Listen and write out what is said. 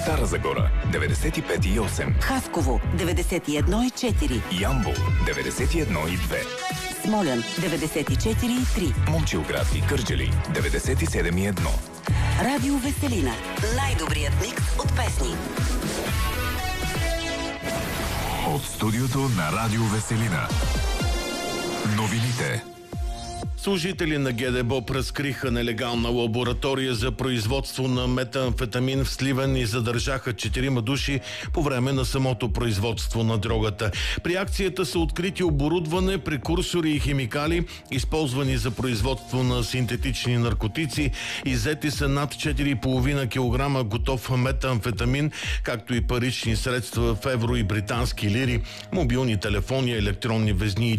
Стара Загора 95,8, Хасково 91,4, Ямбол 91,2, Смолян 94,3, Момчилград и Кърджали 97,1. Радио Веселина. Най-добрият микс от песни. От студиото на Радио Веселина. Новините. Служители на ГДБОП разкриха нелегална лаборатория за производство на метамфетамин в Сливен и задържаха 4 души по време на самото производство на дрогата. При акцията са открити оборудване, прекурсори и химикали, използвани за производство на синтетични наркотици. Иззети са над 4,5 кг готов метамфетамин, както и парични средства в евро и британски лири, мобилни телефони, електронни везни и